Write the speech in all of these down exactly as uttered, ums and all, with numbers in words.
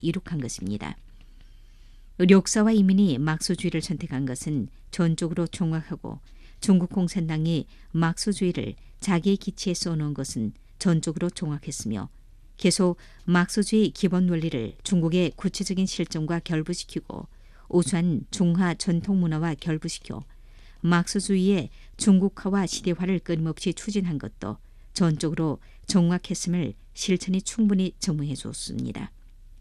이룩한 것입니다. 력사와 이민이 막소주의를 선택한 것은 전적으로 종악하고 중국 공산당이 막소주의를 자기의 기치에 써놓은 것은 전적으로 종악했으며 계속 막소주의 기본 원리를 중국의 구체적인 실정과 결부시키고 우수한 중화 전통 문화와 결부시켜 막소주의의 중국화와 시대화를 끊임없이 추진한 것도 전적으로 종악했음을 실천이 충분히 증명해 주었습니다.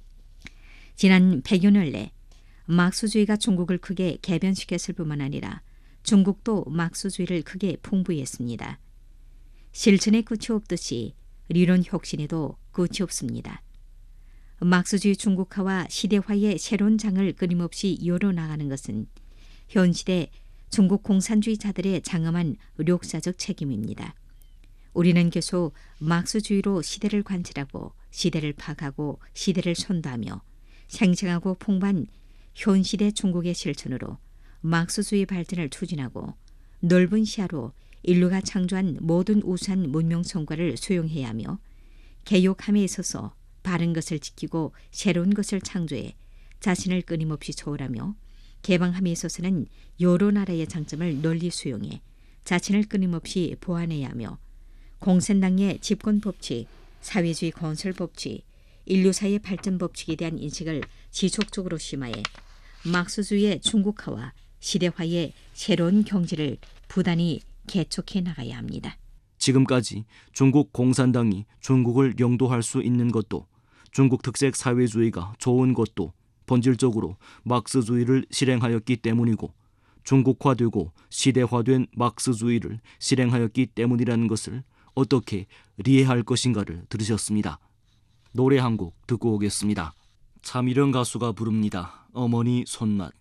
지난 백여 년 내 막소주의가 중국을 크게 개변시켰을 뿐만 아니라 중국도 막소주의를 크게 풍부했습니다. 실천의 끝이 없듯이理론 혁신에도 끝이 없습니다. 막소주의 중국화와 시대화의 새로운 장을 끊임없이 열어나가는 것은 현시대 중국 공산주의자들의 장엄한 역사적 책임입니다. 우리는 계속 막소주의로 시대를 관찰하고 시대를 파악하고 시대를 선도하며 생생하고 풍부한 현시대 중국의 실천으로 막소주의 발전을 추진하고 넓은 시야로 인류가 창조한 모든 우수한 문명 성과를 수용해야 하며 개혁함에 있어서 바른 것을 지키고 새로운 것을 창조해 자신을 끊임없이 초월하며 개방함에 있어서는 여러 나라의 장점을 널리 수용해 자신을 끊임없이 보완해야 하며 공산당의 집권 법칙, 사회주의 건설 법칙, 인류사의 발전 법칙에 대한 인식을 지속적으로 심화해 막소주의의 중국화와 시대화의 새로운 경지를 부단히 개척해 나가야 합니다. 지금까지 중국 공산당이 중국을 영도할 수 있는 것도 중국 특색 사회주의가 좋은 것도 본질적으로 막스주의를 실행하였기 때문이고 중국화되고 시대화된 막스주의를 실행하였기 때문이라는 것을 어떻게 이해할 것인가를 들으셨습니다. 노래 한 곡 듣고 오겠습니다. 차미령 가수가 부릅니다. 어머니 손맛.